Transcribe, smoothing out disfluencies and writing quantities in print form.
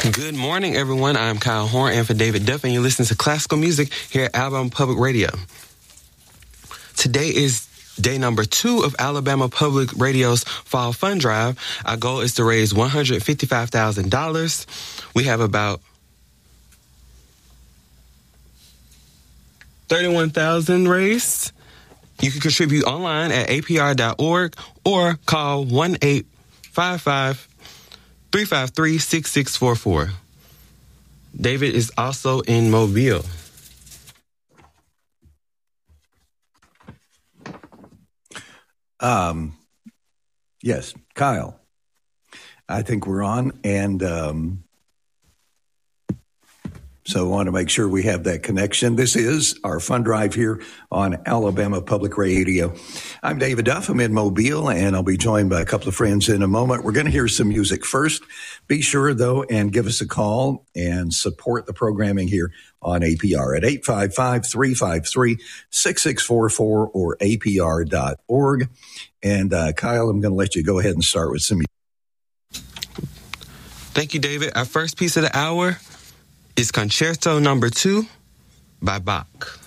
Good morning, everyone. I'm Kyle Horn and for David Duff, and you're listening to classical music here at Alabama Public Radio. Today is day number 2 of Alabama Public Radio's Fall Fund Drive. Our goal is to raise $155,000. We have about 31,000 raised. You can contribute online at apr.org or call 1-855-353-6644. David is also in Mobile. Yes, Kyle. I think we're on, and so I want to make sure we have that connection. This is our fund drive here on Alabama Public Radio. I'm David Duff. I'm in Mobile, and I'll be joined by a couple of friends in a moment. We're going to hear some music first. Be sure, though, and give us a call and support the programming here on APR at 855-353-6644 or apr.org. And Kyle, I'm going to let you go ahead and start with some music. Thank you, David. Our first piece of the hour is Concerto Number 2 by Bach.